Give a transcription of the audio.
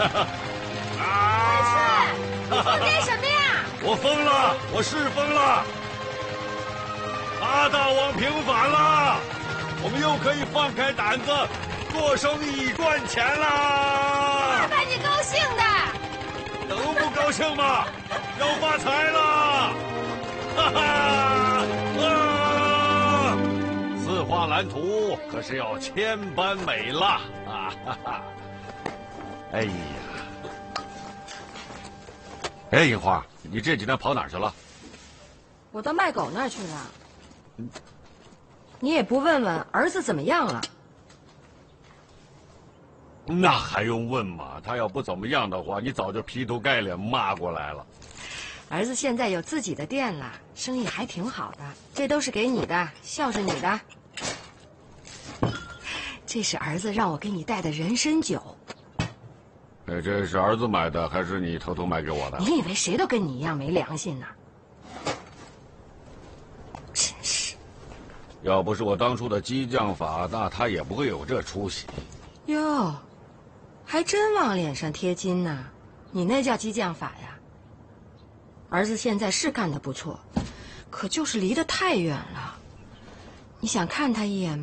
啊！你疯干什么呀？ 我疯了，我是疯了。大王平反了，我们又可以放开胆子做生意赚钱啦！ 把你高兴的， 能不高兴吗？要发财了！哈哈！四画蓝图可是要千般美了啊！哈哈！哎呀！哎，樱花，你这几天跑哪儿去了？ 我到卖狗那儿去了。你也不问问儿子怎么样了？ 那还用问吗？他要不怎么样的话，你早就劈头盖脸骂过来了。 儿子现在有自己的店了，生意还挺好的。这都是给你的，孝顺你的。这是儿子让我给你带的人参酒。 这是儿子买的，还是你偷偷买给我的？ 你以为谁都跟你一样没良心呢？真是！ 要不是我当初的激将法，那他也不会有这出息。 哟，还真往脸上贴金呢。你那叫激将法呀？儿子现在是干得不错，可就是离得太远了。你想看他一眼吗？